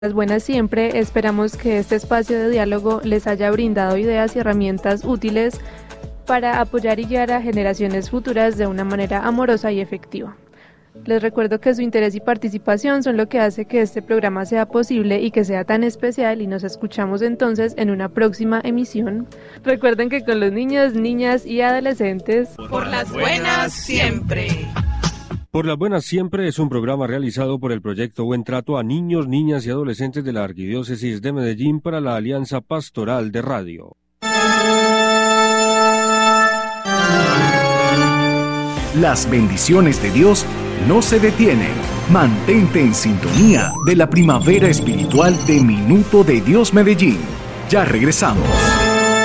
Las buenas siempre, esperamos que este espacio de diálogo les haya brindado ideas y herramientas útiles para apoyar y guiar a generaciones futuras de una manera amorosa y efectiva. Les recuerdo que su interés y participación son lo que hace que este programa sea posible y que sea tan especial, y nos escuchamos entonces en una próxima emisión. Recuerden que con los niños, niñas y adolescentes, por las buenas siempre. Por las buenas siempre es un programa realizado por el proyecto Buen Trato a Niños, Niñas y Adolescentes de la Arquidiócesis de Medellín para la Alianza Pastoral de Radio. Las bendiciones de Dios no se detienen. Mantente en sintonía de la primavera espiritual de Minuto de Dios Medellín. Ya regresamos.